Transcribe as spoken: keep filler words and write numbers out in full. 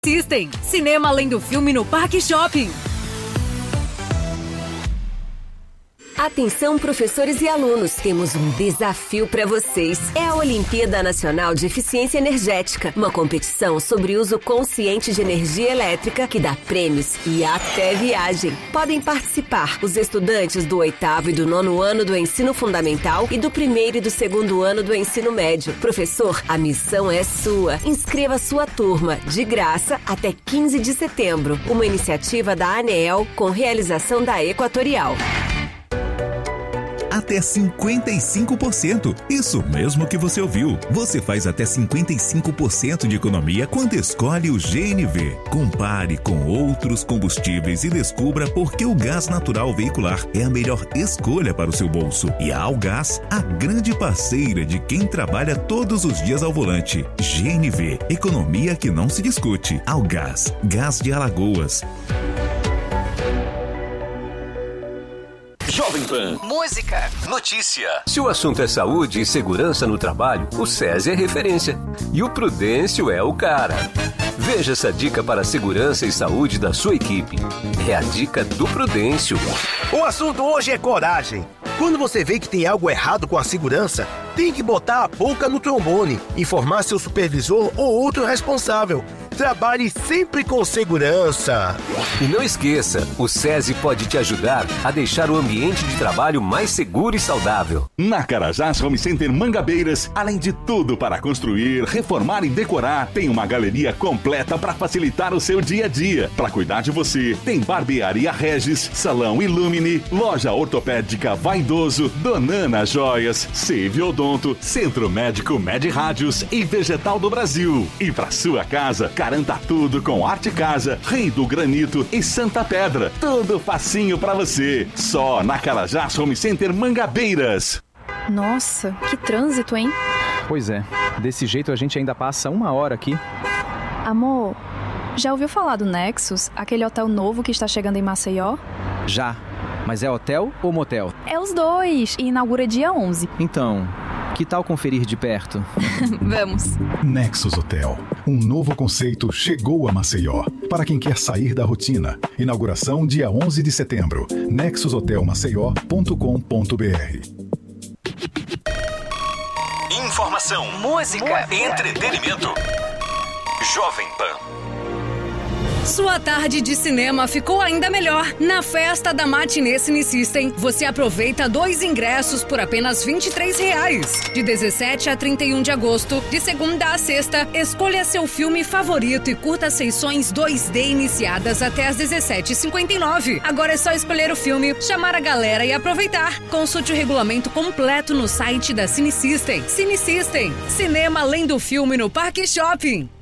System, cinema além do filme no Parque Shopping. Atenção, professores e alunos, temos um desafio para vocês. É a Olimpíada Nacional de Eficiência Energética, uma competição sobre uso consciente de energia elétrica que dá prêmios e até viagem. Podem participar os estudantes do oitavo e do nono ano do ensino fundamental e do primeiro e do segundo ano do ensino médio. Professor, a missão é sua. Inscreva sua turma, de graça, até quinze de setembro. Uma iniciativa da ANEEL com realização da Equatorial. Até cinquenta e cinco por cento. Isso mesmo que você ouviu. Você faz até cinquenta e cinco por cento de economia quando escolhe o G N V. Compare com outros combustíveis e descubra por que o gás natural veicular é a melhor escolha para o seu bolso. E a Algás, a grande parceira de quem trabalha todos os dias ao volante. G N V, economia que não se discute. Algás, gás de Alagoas. Jovem Pan. Música. Notícia. Se o assunto é saúde e segurança no trabalho, o SESI é referência. E o Prudêncio é o cara. Veja essa dica para a segurança e saúde da sua equipe. É a dica do Prudêncio. O assunto hoje é coragem. Quando você vê que tem algo errado com a segurança, tem que botar a boca no trombone, informar seu supervisor ou outro responsável. Trabalhe sempre com segurança. E não esqueça, o SESI pode te ajudar a deixar o ambiente de trabalho mais seguro e saudável. Na Carajás Home Center Mangabeiras, além de tudo para construir, reformar e decorar, tem uma galeria completa para facilitar o seu dia a dia. Para cuidar de você, tem Barbearia Regis, Salão Illumine, Loja Ortopédica Vaidoso, Donana Joias, Save Odonto, Centro Médico Med Rádios e Vegetal do Brasil. E para sua casa, garanta tudo com Arte Casa, Rei do Granito e Santa Pedra. Tudo facinho pra você. Só na Carajás Home Center Mangabeiras. Nossa, que trânsito, hein? Pois é, desse jeito a gente ainda passa uma hora aqui. Amor, já ouviu falar do Nexus, aquele hotel novo que está chegando em Maceió? Já, mas é hotel ou motel? É os dois, e inaugura dia onze. Então, que tal conferir de perto? Vamos. Nexus Hotel. Um novo conceito chegou a Maceió. Para quem quer sair da rotina. Inauguração dia onze de setembro. nexus hotel maceió ponto com ponto b r. Informação. Música. Entretenimento. Jovem Pan. Sua tarde de cinema ficou ainda melhor. Na festa da Matinê Cine System, você aproveita dois ingressos por apenas vinte e três reais. De dezessete a trinta e um de agosto, de segunda a sexta, escolha seu filme favorito e curta as sessões dois D iniciadas até às dezessete e cinquenta e nove. Agora é só escolher o filme, chamar a galera e aproveitar. Consulte o regulamento completo no site da Cine System. Cine System, cinema além do filme no Parque Shopping.